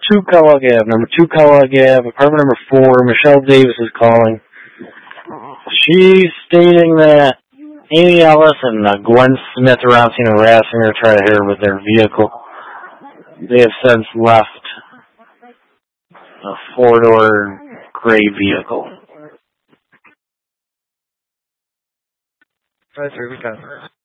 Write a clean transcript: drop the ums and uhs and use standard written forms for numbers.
2 Kellogg Ave. Number 2 Kellogg Ave, apartment number 4. Michelle Davis is calling. She's stating that Amy Ellis and Gwen Smith are around seen harassing her, trying to hit her with their vehicle. They have since left a 4-door gray vehicle. That's really good.